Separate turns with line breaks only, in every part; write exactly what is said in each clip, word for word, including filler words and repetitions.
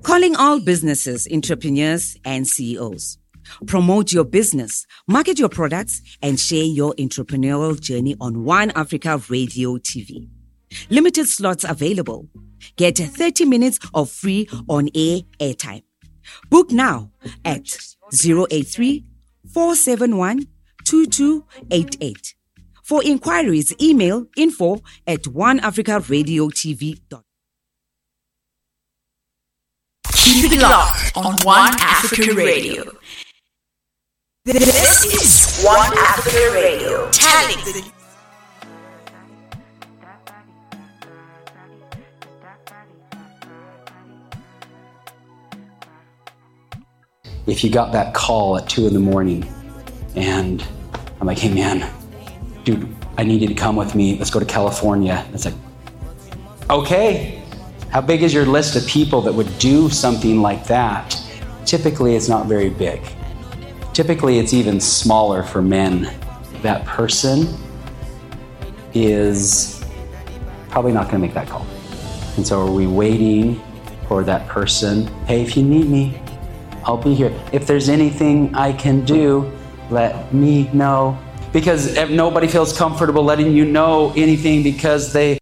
Calling all businesses, entrepreneurs, and C E Os. Promote your business, market your products, and share your entrepreneurial journey on One Africa Radio T V. Limited slots available. Get thirty minutes of free on-air airtime. Book now at zero eight three, four seven one, two two eight eight. For inquiries, email info at one africa radio t v dot com.
Keep it locked on One Africa Radio. This is One Africa Radio. Telling
if you got that call at two in the morning and I'm like, hey man, dude, I need you to come with me. Let's go to California. It's like, okay. How big is your list of people that would do something like that? Typically, it's not very big. Typically, it's even smaller for men. That person is probably not going to make that call. And so are we waiting for that person? Hey, if you need me, I'll be here. If there's anything I can do, let me know. Because if nobody feels comfortable letting you know anything because they...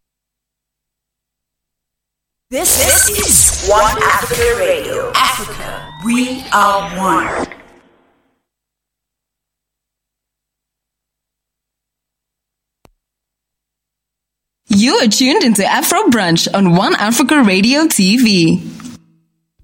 This, this is One Africa Radio. Africa, we are one.
You are tuned into Afro Brunch on One Africa Radio T V.